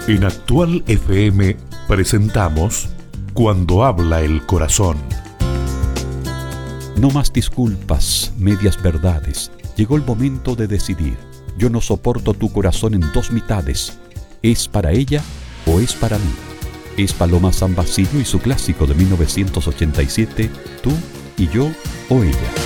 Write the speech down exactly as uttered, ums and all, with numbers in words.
En Actual F M presentamos Cuando habla el corazón. No más disculpas, medias verdades. Llegó el momento de decidir. Yo no soporto tu corazón en dos mitades. ¿Es para ella o es para mí? Es Paloma San Basilio y su clásico de mil novecientos ochenta y siete, Tú y yo o ella.